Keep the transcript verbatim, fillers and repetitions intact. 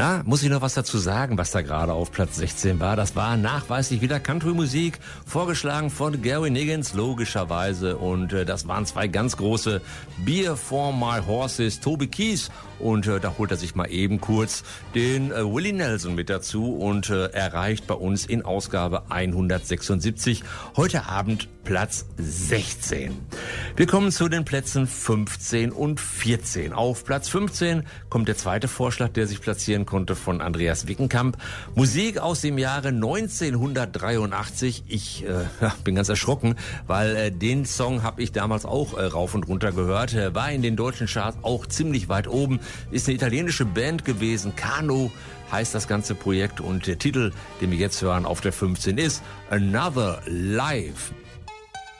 Na, muss ich noch was dazu sagen, was da gerade auf Platz sechzehn war? Das war nachweislich wieder Country-Musik, vorgeschlagen von Gary Niggins, logischerweise. Und äh, das waren zwei ganz große Beer for My Horses, Toby Keith. Und äh, da holt er sich mal eben kurz den äh, Willie Nelson mit dazu und äh, erreicht bei uns in Ausgabe hundertsechsundsiebzig heute Abend Platz sechzehn. Wir kommen zu den Plätzen fünfzehn und vierzehn. Auf Platz fünfzehn kommt der zweite Vorschlag, der sich platzieren konnte, von Andreas Wickenkamp. Musik aus dem Jahre neunzehnhundertdreiundachtzig. Ich äh, bin ganz erschrocken, weil äh, den Song habe ich damals auch äh, rauf und runter gehört. Er war in den deutschen Charts auch ziemlich weit oben. Ist eine italienische Band gewesen. Kano heißt das ganze Projekt und der Titel, den wir jetzt hören auf der fünfzehn ist Another Life.